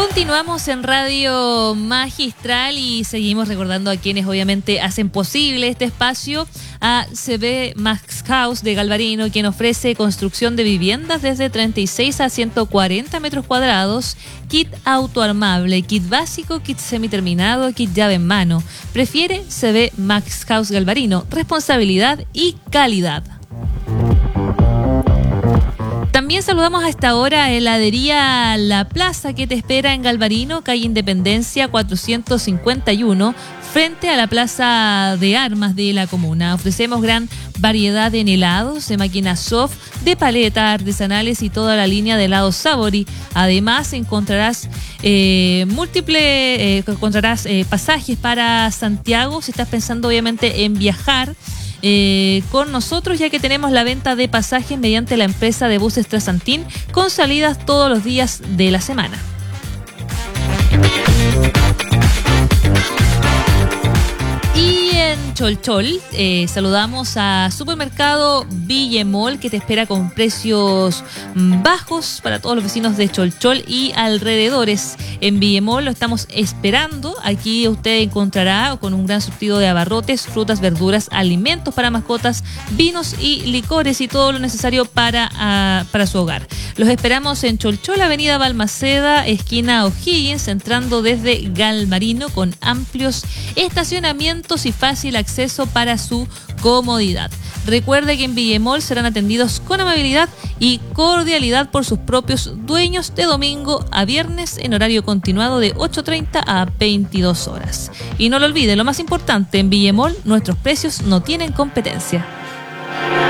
Continuamos en Radio Magistral y seguimos recordando a quienes obviamente hacen posible este espacio, a CB Max House de Galvarino, quien ofrece construcción de viviendas desde 36 a 140 metros cuadrados, kit autoarmable, kit básico, kit semiterminado, kit llave en mano. Prefiere CB Max House Galvarino, responsabilidad y calidad. También saludamos a esta hora a Heladería La Plaza, que te espera en Galvarino, calle Independencia 451, frente a la Plaza de Armas de la comuna. Ofrecemos gran variedad en helados, de máquinas soft, de paletas artesanales y toda la línea de helados Sabori. Además encontrarás pasajes para Santiago si estás pensando obviamente en viajar con nosotros, ya que tenemos la venta de pasajes mediante la empresa de buses Trasantín, con salidas todos los días de la semana. Y en Cholchol saludamos a Supermercado Villemol, que te espera con precios bajos para todos los vecinos de Cholchol y alrededores. En Villemol lo estamos esperando. Aquí usted encontrará con un gran surtido de abarrotes, frutas, verduras, alimentos para mascotas, vinos y licores y todo lo necesario para su hogar. Los esperamos en Cholchol, Avenida Balmaceda, esquina O'Higgins, entrando desde Galvarino, con amplios estacionamientos y fácil acceso para su comodidad. Recuerde que en Villemol serán atendidos con amabilidad y cordialidad por sus propios dueños, de domingo a viernes en horario continuado de 8:30 a 22 horas. Y no lo olvide, lo más importante, en Villemol nuestros precios no tienen competencia.